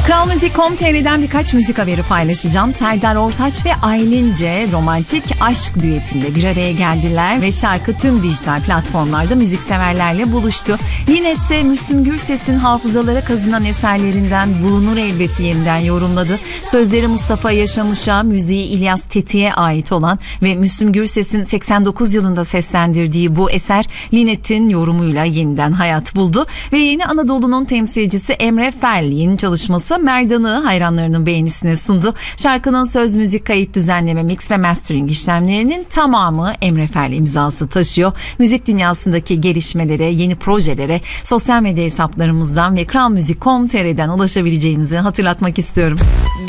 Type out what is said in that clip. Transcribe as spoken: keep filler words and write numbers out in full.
Kral Müzik nokta com nokta tr'den birkaç müzik haberi paylaşacağım. Serdar Ortaç ve Aylince romantik aşk düetinde bir araya geldiler ve şarkı tüm dijital platformlarda müzikseverlerle buluştu. Linet ise Müslüm Gürses'in hafızalara kazınan eserlerinden Bulunur Elbet'i yeniden yorumladı. Sözleri Mustafa Yaşamış'a, müziği İlyas Tetik'e ait olan ve Müslüm Gürses'in seksen dokuz yılında seslendirdiği bu eser Linet'in yorumuyla yeniden hayat buldu ve Yeni Anadolu'nun temsilcisi Emre Fellik'in çalışması Merdan'ı hayranlarının beğenisine sundu. Şarkının söz, müzik, kayıt, düzenleme, mix ve mastering işlemlerinin tamamı Emre Fellik imzası taşıyor. Müzik dünyasındaki gelişmelere, yeni projelere sosyal medya hesaplarımızdan ve kral müzik nokta com nokta tr'den ulaşabileceğinizi hatırlatmak istiyorum.